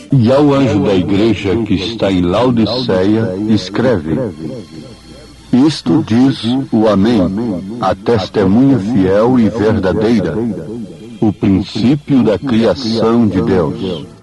E ao anjo da igreja que está em Laodiceia, escreve: Isto diz o Amém, a testemunha fiel e verdadeira, o princípio da criação de Deus.